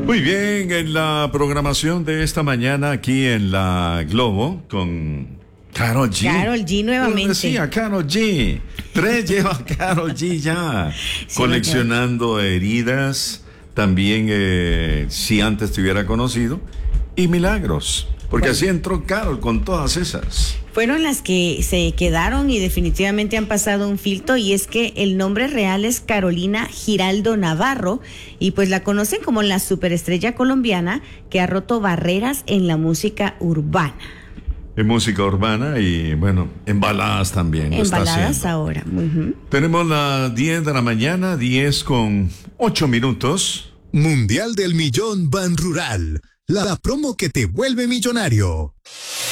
Muy bien, en la programación de esta mañana aquí en la Globo con Karol G. Karol G nuevamente. Decía Karol G. 3 lleva Karol G ya. Sí, coleccionando heridas, también si antes te hubiera conocido, y milagros. Porque así entró Karol con todas esas. Fueron las que se quedaron y definitivamente han pasado un filtro, y es que el nombre real es Carolina Giraldo Navarro, y pues la conocen como la superestrella colombiana que ha roto barreras en la música urbana. En música urbana y bueno, en baladas también. En baladas ahora. Tenemos las 10 de la mañana, 10:08. Mundial del Millón Ban Rural, la promo que te vuelve millonario.